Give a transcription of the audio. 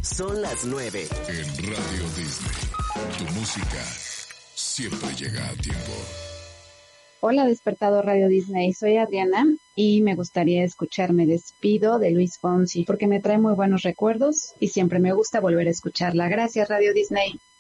Son las 9. En Radio Disney, tu música siempre llega a tiempo. Hola, Despertador Radio Disney, soy Adriana y me gustaría escuchar Me Despido de Luis Fonsi porque me trae muy buenos recuerdos y siempre me gusta volver a escucharla. Gracias, Radio Disney.